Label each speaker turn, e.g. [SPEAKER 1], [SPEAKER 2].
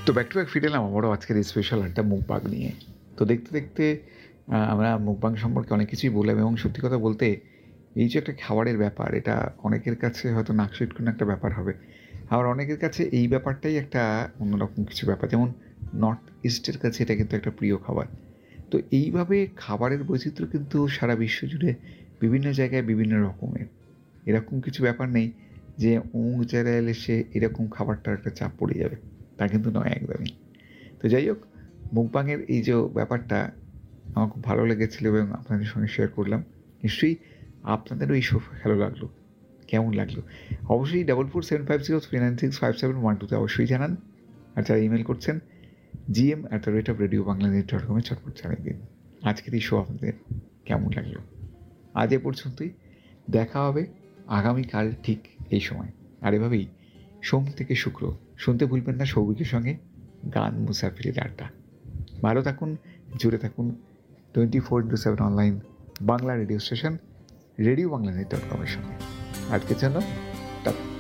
[SPEAKER 1] তো back to back ফিরে এলাম আবারও আজকের এই স্পেশাল একটা মুকবাং নিয়ে। তো দেখতে, দেখতে আমরা মুকবাং সম্পর্কে অনেক কিছুই বললাম এবং সত্যি কথা বলতে এই যে একটা খাবারের ব্যাপার এটা অনেকের কাছে হয়তো নাক সিটকুনি একটা ব্যাপার হবে। আবার অনেকের কাছে এই ব্যাপারটাই একটা অন্যরকম কিছু ব্যাপার। যেমন নর্থ ইস্টের কাছে এটা কিন্তু একটা প্রিয় খাবার। তো এইভাবে খাবারের বৈচিত্র্য কিন্তু সারা বিশ্ব জুড়ে বিভিন্ন জায়গায় বিভিন্ন রকমের। এরকম কিছু ব্যাপার নেই যে অমুক জায়গায় এলে সে এরকম খাবারটার একটা চাপ পড়ে যাবে। তা কিন্তু নয় একদমই। তো যাই হোক, মুকবাংয়ের এই যে ব্যাপারটা আমার খুব ভালো লেগেছিল এবং আপনাদের সঙ্গে শেয়ার করলাম। নিশ্চয়ই আপনাদেরও এই ভালো লাগলো। কেমন লাগলো? অবশ্যই 447503965712 অবশ্যই জানান। আর যারা ইমেল করছেন gm@radiobangladesh.com চটপট জানিয়ে দিন। আজকের এই শো আপনাদের কেমন লাগলো? আজ এ পর্যন্তই। দেখা হবে আগামীকাল ঠিক এই সময়। আর এভাবেই সোম থেকে শুক্র শুনতে ভুলবেন না সৌভিকের সঙ্গে গান মুসাফিরের আড্ডা। ভালো থাকুন, জুড়ে থাকুন 24/7 online Bangla radio station radio Bangla নেট.com এর সঙ্গে। আজকের জন্য টাটা।